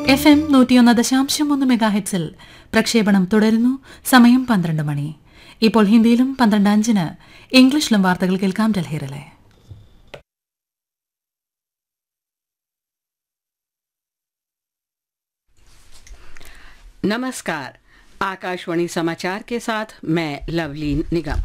FM 101.3 മെഗാഹെർട്സിൽ പ്രക്ഷേപണം തുടരുന്നു. സമയം 12 മണി. ഇപ്പോൾ ഹിന്ദിയിലും 12:05 ഇംഗ്ലീഷിലും വാർത്തകൾ കേൾക്കാം. ഡൽഹിയിലെ नमस्कार, आकाशवाणी समाचार के साथ मैं लवलीन निगम।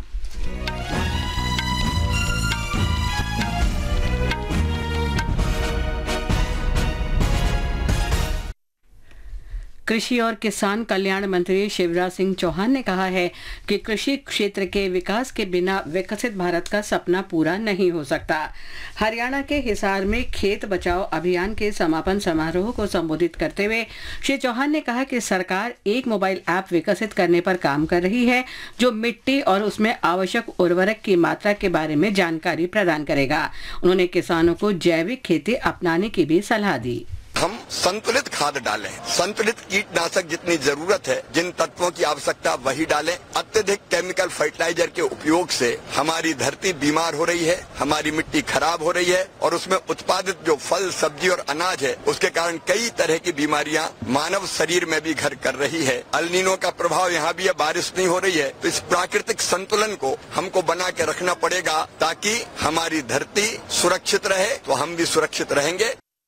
कृषि और किसान कल्याण मंत्री शिवराज सिंह चौहान ने कहा है कि कृषि क्षेत्र के विकास के बिना विकसित भारत का सपना पूरा नहीं हो सकता। हरियाणा के हिसार में खेत बचाओ अभियान के समापन समारोह को संबोधित करते हुए श्री चौहान ने कहा कि सरकार एक मोबाइल ऐप विकसित करने पर काम कर रही है जो मिट्टी और उसमें आवश्यक उर्वरक की मात्रा के बारे में जानकारी प्रदान करेगा। उन्होंने किसानों को जैविक खेती अपनाने की भी सलाह दी। हम संतुलित खाद डालें, संतुलित कीटनाशक जितनी जरूरत है, जिन तत्वों की आवश्यकता वही डालें। अत्यधिक केमिकल फर्टिलाइजर के उपयोग से हमारी धरती बीमार हो रही है, हमारी मिट्टी खराब हो रही है और उसमें उत्पादित जो फल, सब्जी और अनाज है उसके कारण कई तरह की बीमारियां मानव शरीर में भी घर कर रही है। अल नीनो का प्रभाव यहाँ भी है, बारिश नहीं हो रही है, तो इस प्राकृतिक संतुलन को हमको बना के रखना पड़ेगा ताकि हमारी धरती सुरक्षित रहे तो हम भी सुरक्षित रहेंगे।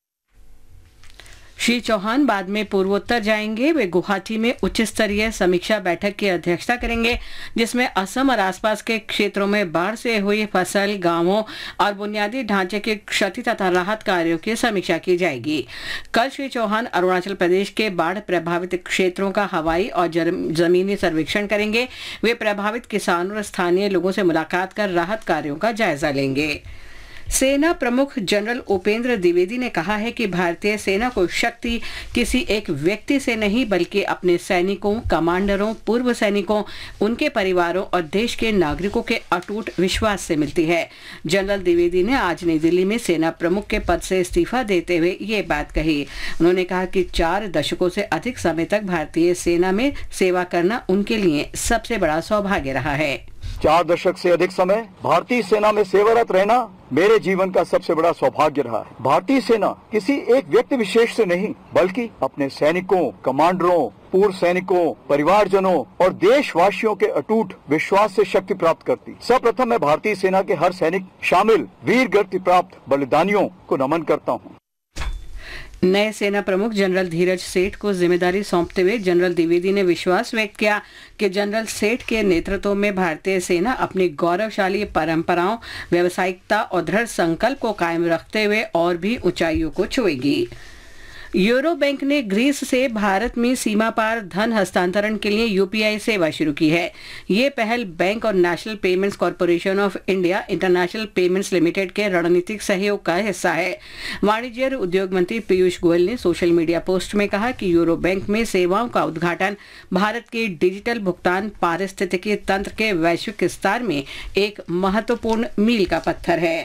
श्री चौहान बाद में पूर्वोत्तर जाएंगे। वे गुवाहाटी में उच्च स्तरीय समीक्षा बैठक की अध्यक्षता करेंगे जिसमें असम और आसपास के क्षेत्रों में बाढ़ से हुई फसल, गांवों और बुनियादी ढांचे की क्षति तथा राहत कार्यों की समीक्षा की जाएगी। कल श्री चौहान अरुणाचल प्रदेश के बाढ़ प्रभावित क्षेत्रों का हवाई और जमीनी सर्वेक्षण करेंगे। वे प्रभावित किसानों और स्थानीय लोगों से मुलाकात कर राहत कार्यों का जायजा लेंगे। सेना प्रमुख जनरल उपेंद्र द्विवेदी ने कहा है कि भारतीय सेना को शक्ति किसी एक व्यक्ति से नहीं बल्कि अपने सैनिकों, कमांडरों, पूर्व सैनिकों, उनके परिवारों और देश के नागरिकों के अटूट विश्वास से मिलती है। जनरल द्विवेदी ने आज नई दिल्ली में सेना प्रमुख के पद से इस्तीफा देते हुए ये बात कही। उन्होंने कहा कि 4 दशकों से अधिक समय तक भारतीय सेना में सेवा करना उनके लिए सबसे बड़ा सौभाग्य रहा है। 4 दशक से अधिक समय भारतीय सेना में सेवारत रहना मेरे जीवन का सबसे बड़ा सौभाग्य रहा है। भारतीय सेना किसी एक व्यक्ति विशेष से नहीं बल्कि अपने सैनिकों, कमांडरों, पूर्व सैनिकों, परिवारजनों और देशवासियों के अटूट विश्वास से शक्ति प्राप्त करती। सर्वप्रथम मैं भारतीय सेना के हर सैनिक शामिल वीर गति प्राप्त बलिदानियों को नमन करता हूँ। नए सेना प्रमुख जनरल धीरज सेठ को जिम्मेदारी सौंपते हुए जनरल द्विवेदी ने विश्वास व्यक्त किया कि जनरल सेठ के नेतृत्व में भारतीय सेना अपनी गौरवशाली परंपराओं, व्यावसायिकता और दृढ़ संकल्प को कायम रखते हुए और भी ऊंचाइयों को छुएगी। यूरो बैंक ने ग्रीस से भारत में सीमा पार धन हस्तांतरण के लिए यूपीआई सेवा शुरू की है। ये पहल बैंक और national payments corporation of India international payments limited के रणनीतिक सहयोग का हिस्सा है। वाणिज्य और उद्योग मंत्री पीयूष गोयल ने सोशल मीडिया पोस्ट में कहा कि यूरो बैंक में सेवाओं का उद्घाटन भारत के डिजिटल भुगतान पारिस्थितिकी तंत्र के वैश्विक विस्तार में एक महत्वपूर्ण मील का पत्थर है।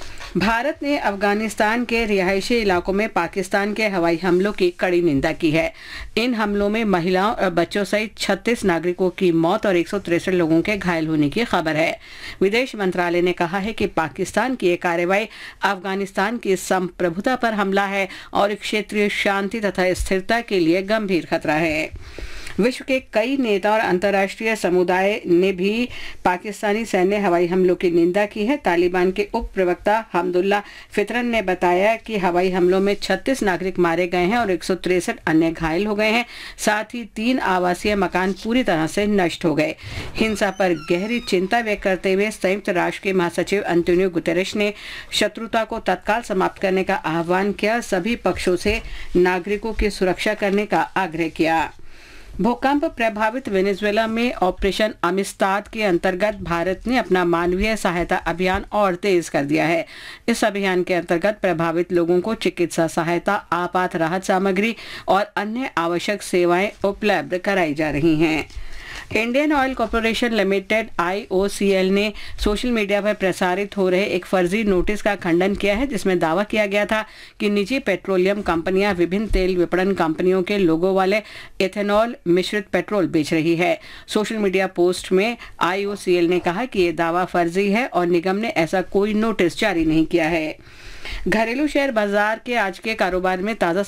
भारत ने अफगानिस्तान के रिहायशी इलाकों में पाकिस्तान के हवाई हमलों की कड़ी निंदा की है। इन हमलों में महिलाओं और बच्चों सहित 36 नागरिकों की मौत और 163 लोगों के घायल होने की खबर है। विदेश मंत्रालय ने कहा है कि पाकिस्तान की यह कार्रवाई अफगानिस्तान की संप्रभुता पर हमला है और क्षेत्रीय शांति तथा स्थिरता के लिए गंभीर खतरा है। विश्व के कई नेता और अंतर्राष्ट्रीय समुदाय ने भी पाकिस्तानी सैन्य हवाई हमलों की निंदा की है। तालिबान के उप प्रवक्ता हमदुल्ला फितरन ने बताया कि हवाई हमलों में 36 नागरिक मारे गए हैं और 163 अन्य घायल हो गए हैं। साथ ही 3 आवासीय मकान पूरी तरह से नष्ट हो गए। हिंसा पर गहरी चिंता व्यक्त करते हुए संयुक्त राष्ट्र के महासचिव अंतोनियो गुतेरेश ने शत्रुता को तत्काल समाप्त करने का आह्वान किया, सभी पक्षों से नागरिकों की सुरक्षा करने का आग्रह किया। भूकंप प्रभावित वेनेजुएला में ऑपरेशन अमिस्ताद के अंतर्गत भारत ने अपना मानवीय सहायता अभियान और तेज कर दिया है। इस अभियान के अंतर्गत प्रभावित लोगों को चिकित्सा सहायता, आपात राहत सामग्री और अन्य आवश्यक सेवाएं उपलब्ध कराई जा रही हैं। Indian oil corporation limited IOCL ने सोशल मीडिया पर प्रसारित हो रहे एक फर्जी नोटिस का खंडन किया है जिसमें दावा किया गया था कि निजी पेट्रोलियम कंपनियां विभिन्न तेल विपणन कंपनियों के लोगो वाले एथेनॉल मिश्रित पेट्रोल बेच रही है। सोशल मीडिया पोस्ट में IOCL ने कहा कि ये दावा फर्जी है और निगम ने ऐसा कोई नोटिस जारी नहीं किया है। घरेलू शेयर बाजार के आज के कारोबार में ताज़ा